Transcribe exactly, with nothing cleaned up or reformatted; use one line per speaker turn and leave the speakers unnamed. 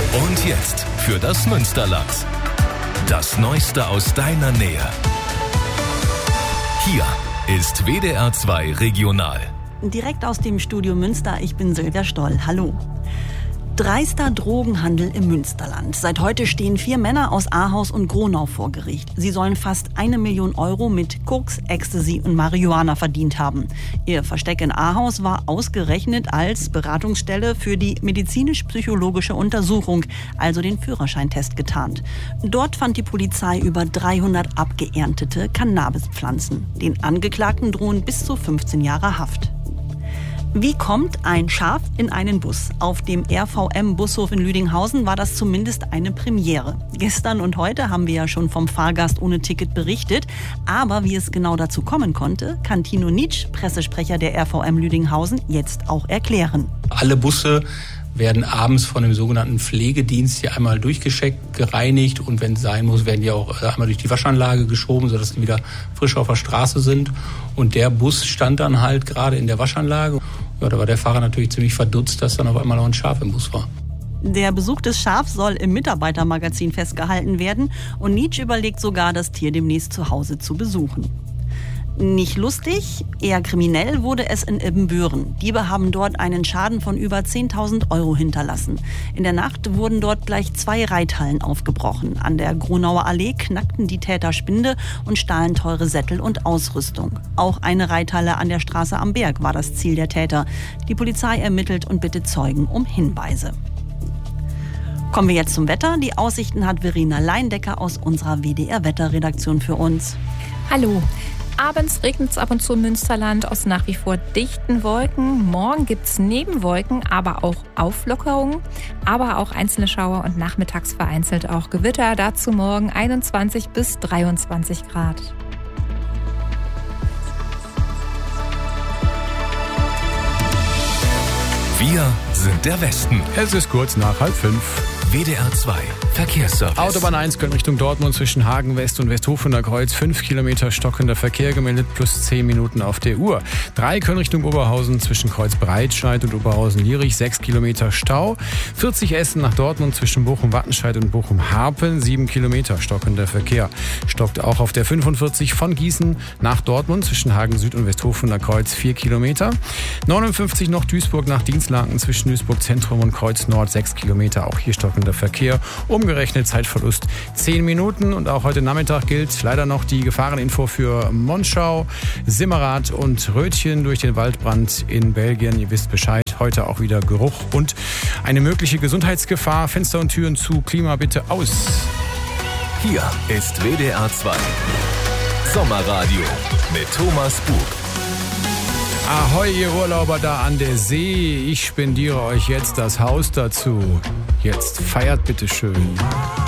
Und jetzt für das Münsterland. Das Neueste aus deiner Nähe. Hier ist W D R zwei Regional.
Direkt aus dem Studio Münster, ich bin Silvia Stoll. Hallo. Dreister Drogenhandel im Münsterland. Seit heute stehen vier Männer aus Ahaus und Gronau vor Gericht. Sie sollen fast eine Million Euro mit Koks, Ecstasy und Marihuana verdient haben. Ihr Versteck in Ahaus war ausgerechnet als Beratungsstelle für die medizinisch-psychologische Untersuchung, also den Führerscheintest, getarnt. Dort fand die Polizei über dreihundert abgeerntete Cannabispflanzen. Den Angeklagten drohen bis zu fünfzehn Jahre Haft. Wie kommt ein Schaf in einen Bus? Auf dem R V M-Bushof in Lüdinghausen war das zumindest eine Premiere. Gestern und heute haben wir ja schon vom Fahrgast ohne Ticket berichtet. Aber wie es genau dazu kommen konnte, kann Tino Nitsch, Pressesprecher der R V M Lüdinghausen, jetzt auch erklären.
Alle Busse werden abends von dem sogenannten Pflegedienst hier einmal durchgeschickt, gereinigt und wenn es sein muss, werden die auch einmal durch die Waschanlage geschoben, sodass die wieder frisch auf der Straße sind. Und der Bus stand dann halt gerade in der Waschanlage. Ja, da war der Fahrer natürlich ziemlich verdutzt, dass dann auf einmal noch ein Schaf im Bus war.
Der Besuch des Schafs soll im Mitarbeitermagazin festgehalten werden und Nitsch überlegt sogar, das Tier demnächst zu Hause zu besuchen. Nicht lustig, eher kriminell wurde es in Ibbenbüren. Diebe haben dort einen Schaden von über zehntausend Euro hinterlassen. In der Nacht wurden dort gleich zwei Reithallen aufgebrochen. An der Gronauer Allee knackten die Täter Spinde und stahlen teure Sättel und Ausrüstung. Auch eine Reithalle an der Straße am Berg war das Ziel der Täter. Die Polizei ermittelt und bittet Zeugen um Hinweise. Kommen wir jetzt zum Wetter. Die Aussichten hat Verena Leindecker aus unserer W D R-Wetterredaktion für uns.
Hallo. Abends regnet es ab und zu im Münsterland aus nach wie vor dichten Wolken. Morgen gibt es neben Wolken aber auch Auflockerungen, aber auch einzelne Schauer und nachmittags vereinzelt auch Gewitter. Dazu morgen einundzwanzig bis dreiundzwanzig Grad.
Wir sind der Westen.
Es ist kurz nach halb fünf.
W D R zwei Verkehrsservice.
Autobahn eins Köln Richtung Dortmund zwischen Hagen West und Westhofener Kreuz. fünf Kilometer stockender Verkehr gemeldet, plus zehn Minuten auf der Uhr. drei Köln Richtung Oberhausen zwischen Kreuz Breitscheid und Oberhausen-Lierich. sechs Kilometer Stau. vierzig Essen nach Dortmund zwischen Bochum-Wattenscheid und Bochum-Harpen. sieben Kilometer stockender Verkehr. Stockt auch auf der fünfundvierzig von Gießen nach Dortmund zwischen Hagen Süd und Westhofener Kreuz. vier Kilometer. neunundfünfzig noch Duisburg nach Dienstlaken zwischen Duisburg Zentrum und Kreuz Nord. sechs Kilometer. Auch hier stockender Verkehr. Umgerechnet Zeitverlust zehn Minuten. Und auch heute Nachmittag gilt leider noch die Gefahreninfo für Monschau, Simmerath und Rötchen durch den Waldbrand in Belgien. Ihr wisst Bescheid. Heute auch wieder Geruch und eine mögliche Gesundheitsgefahr. Fenster und Türen zu. Klima bitte aus.
Hier ist W D R zwei Sommerradio mit Thomas Bug.
Ahoi, ihr Urlauber da an der See. Ich spendiere euch jetzt das Haus dazu. Jetzt feiert bitte schön.